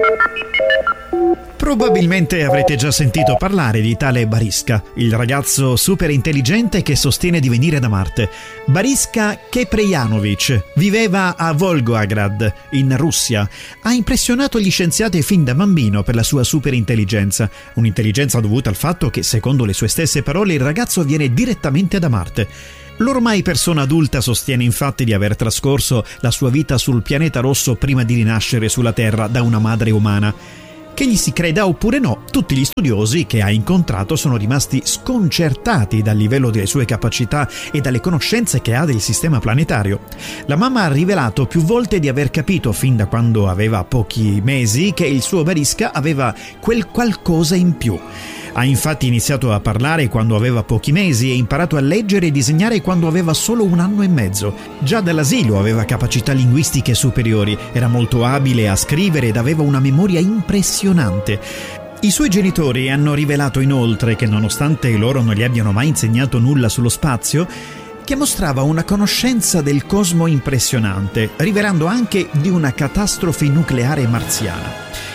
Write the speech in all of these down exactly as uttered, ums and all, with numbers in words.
Probabilmente avrete già sentito parlare di tale Bariska, il ragazzo super intelligente che sostiene di venire da Marte. Bariska Keprejanovic viveva a Volgograd, in Russia. Ha impressionato gli scienziati fin da bambino per la sua super intelligenza, un'intelligenza dovuta al fatto che, secondo le sue stesse parole, il ragazzo viene direttamente da Marte. L'ormai persona adulta sostiene infatti di aver trascorso la sua vita sul pianeta rosso prima di rinascere sulla Terra da una madre umana. Che gli si creda oppure no, tutti gli studiosi che ha incontrato sono rimasti sconcertati dal livello delle sue capacità e dalle conoscenze che ha del sistema planetario. La mamma ha rivelato più volte di aver capito fin da quando aveva pochi mesi che il suo Bariska aveva quel qualcosa in più. Ha infatti iniziato a parlare quando aveva pochi mesi e imparato a leggere e disegnare quando aveva solo un anno e mezzo. Già dall'asilo aveva capacità linguistiche superiori, era molto abile a scrivere ed aveva una memoria impressionante. I suoi genitori hanno rivelato inoltre che, nonostante loro non gli abbiano mai insegnato nulla sullo spazio, che mostrava una conoscenza del cosmo impressionante, rivelando anche di una catastrofe nucleare marziana.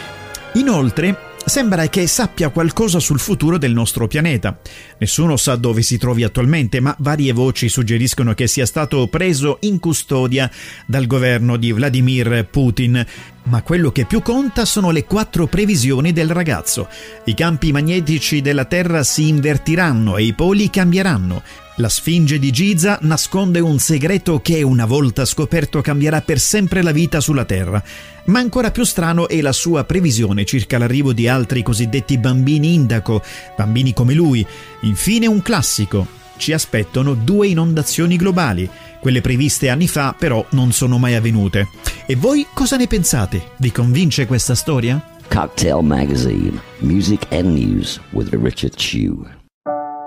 Inoltre, sembra che sappia qualcosa sul futuro del nostro pianeta. Nessuno sa dove si trovi attualmente, ma varie voci suggeriscono che sia stato preso in custodia dal governo di Vladimir Putin. Ma quello che più conta sono le quattro previsioni del ragazzo. I campi magnetici della Terra si invertiranno e i poli cambieranno. La Sfinge di Giza nasconde un segreto che, una volta scoperto, cambierà per sempre la vita sulla Terra. Ma ancora più strano è la sua previsione circa l'arrivo di altri cosiddetti bambini indaco, bambini come lui. Infine un classico. Ci aspettano due inondazioni globali. Quelle previste anni fa però non sono mai avvenute. E voi cosa ne pensate? Vi convince questa storia? Cocktail Magazine, music and news with Richard Chew.